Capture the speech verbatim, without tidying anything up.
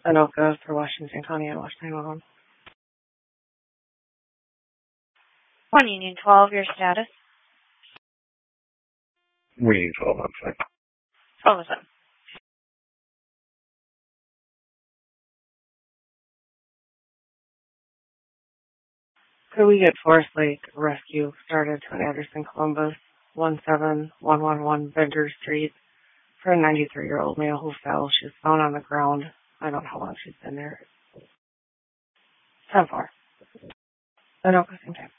Anoka for Washington County and Washington nine one one. one Union twelve, your status? We need twelve, I'm fine. twelve is on. Could we get Forest Lake Rescue started to an address in Columbus, one seven one one one Bender Street, for a ninety-three-year-old male who fell. She was found on the ground. I don't know how long she's been there. ten four. Anoka, same time.